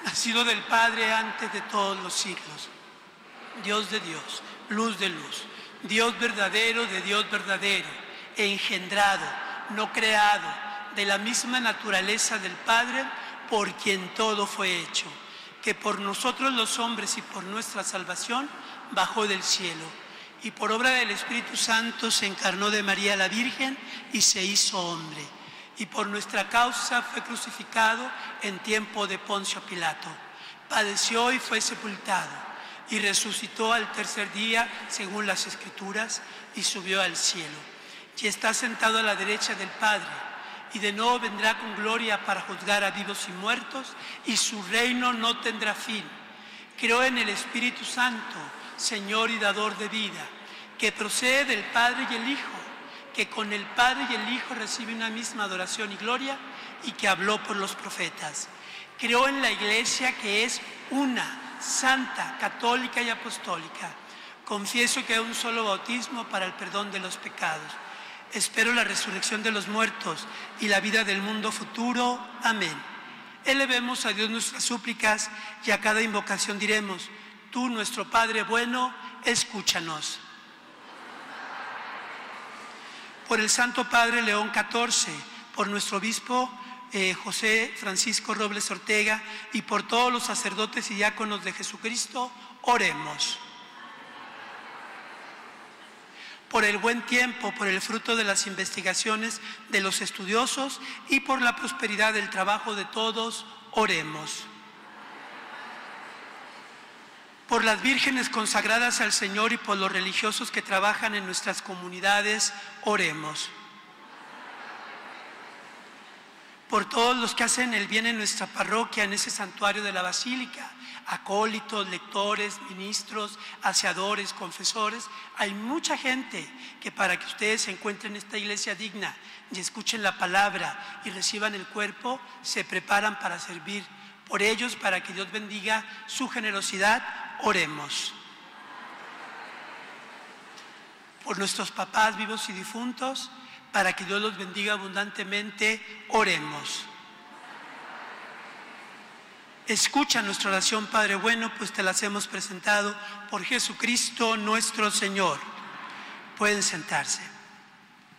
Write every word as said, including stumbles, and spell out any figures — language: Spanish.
nacido del Padre antes de todos los siglos, Dios de Dios, luz de luz, Dios verdadero de Dios verdadero, engendrado, no creado, de la misma naturaleza del Padre, por quien todo fue hecho, que por nosotros los hombres y por nuestra salvación bajó del cielo, y por obra del Espíritu Santo se encarnó de María la Virgen y se hizo hombre, y por nuestra causa fue crucificado en tiempo de Poncio Pilato, padeció y fue sepultado, y resucitó al tercer día según las Escrituras, y subió al cielo, y está sentado a la derecha del Padre, y de nuevo vendrá con gloria para juzgar a vivos y muertos, y su reino no tendrá fin. Creo en el Espíritu Santo, Señor y dador de vida, que procede del Padre y el Hijo, que con el Padre y el Hijo recibe una misma adoración y gloria, y que habló por los profetas. Creo en la Iglesia, que es una, santa, católica y apostólica. Confieso que hay un solo bautismo para el perdón de los pecados. Espero la resurrección de los muertos y la vida del mundo futuro. Amén. Elevemos a Dios nuestras súplicas y a cada invocación diremos: tú, nuestro Padre bueno, escúchanos. Por el Santo Padre León catorce, por nuestro obispo eh, José Francisco Robles Ortega y por todos los sacerdotes y diáconos de Jesucristo, oremos. Por el buen tiempo, por el fruto de las investigaciones de los estudiosos y por la prosperidad del trabajo de todos, oremos. Por las vírgenes consagradas al Señor y por los religiosos que trabajan en nuestras comunidades, oremos. Por todos los que hacen el bien en nuestra parroquia, en ese santuario de la Basílica, acólitos, lectores, ministros, aseadores, confesores. Hay mucha gente que para que ustedes se encuentren en esta iglesia digna y escuchen la palabra y reciban el cuerpo, se preparan para servir. Por ellos, para que Dios bendiga su generosidad, oremos. Por nuestros papás vivos y difuntos, para que Dios los bendiga abundantemente, oremos. Escucha nuestra oración, Padre bueno, pues te las hemos presentado por Jesucristo nuestro Señor. Pueden sentarse.